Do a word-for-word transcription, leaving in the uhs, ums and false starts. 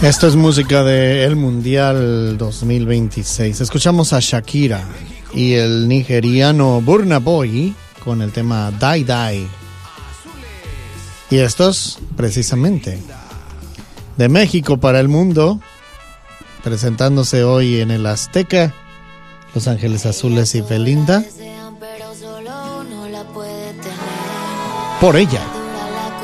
Esto es música del Mundial dos mil veintiséis. Escuchamos a Shakira y el nigeriano Burna Boy con el tema Die Die. Y estos, precisamente, de México para el mundo, presentándose hoy en el Azteca, Los Ángeles Azules y Belinda. Por ella.